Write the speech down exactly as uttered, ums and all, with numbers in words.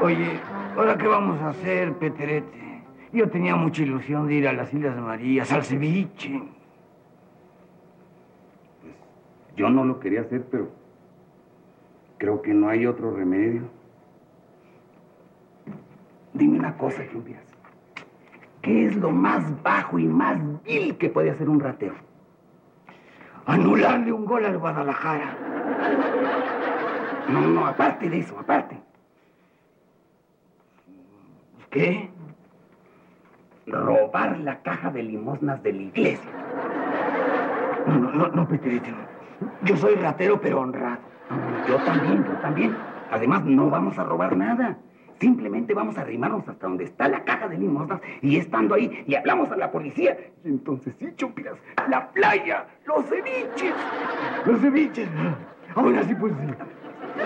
Oye, ¿ahora qué vamos a hacer, Peterete? Yo tenía mucha ilusión de ir a las Islas Marías, al ceviche. Pues yo no lo quería hacer, pero creo que no hay otro remedio. Dime una cosa, Lluvias. ¿Qué es lo más bajo y más vil que puede hacer un ratero? Anularle un gol al Guadalajara. No, no, aparte de eso, aparte. ¿Qué? Robar la caja de limosnas de la iglesia. No, no, no, no, Peterete, no. Yo soy ratero, pero honrado. Yo también, yo también. Además, no vamos a robar nada. Simplemente vamos a arrimarnos hasta donde está la caja de limosnas y estando ahí, le hablamos a la policía. Y entonces sí, Chumpiras, la playa, los ceviches. Los ceviches. Ahora sí, pues sí.